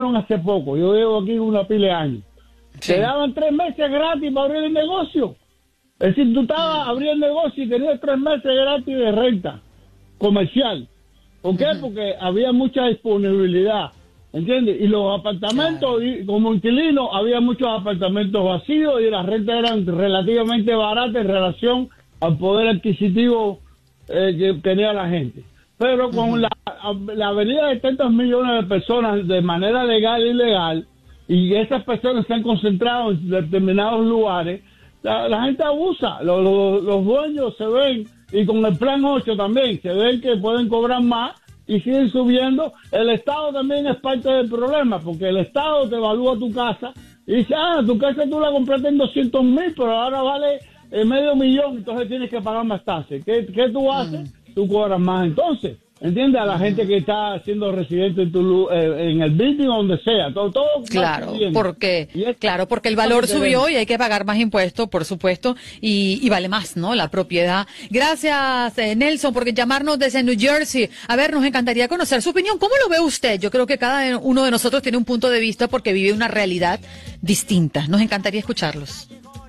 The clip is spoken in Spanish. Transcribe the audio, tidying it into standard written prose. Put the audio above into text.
hace poco, yo llevo aquí una pila de años. Sí. Te daban 3 meses gratis para abrir el negocio. Es decir, tú estabas abriendo el negocio y tenías 3 meses gratis de renta comercial. ¿Por qué? Porque había mucha disponibilidad, ¿entiendes? Y los apartamentos, y como inquilino, había muchos apartamentos vacíos y las rentas eran relativamente baratas en relación al poder adquisitivo que tenía la gente. Pero con la venida de tantos millones de personas de manera legal e ilegal, y esas personas se han concentrado en determinados lugares, la gente abusa, los dueños se ven, y con el plan 8 también, se ven que pueden cobrar más y siguen subiendo. El Estado también es parte del problema, porque el Estado te evalúa tu casa y dice, tu casa tú la compraste en 200,000, pero ahora vale $500,000, entonces tienes que pagar más tasas. ¿Qué tú haces? Tú cobras más entonces. ¿Entiendes? A la gente que está siendo residente en el building o donde sea. Todo claro, porque el valor subió y hay que pagar más impuestos, por supuesto, y vale más, ¿no? La propiedad. Gracias, Nelson, por llamarnos desde New Jersey. A ver, nos encantaría conocer su opinión. ¿Cómo lo ve usted? Yo creo que cada uno de nosotros tiene un punto de vista porque vive una realidad distinta. Nos encantaría escucharlos.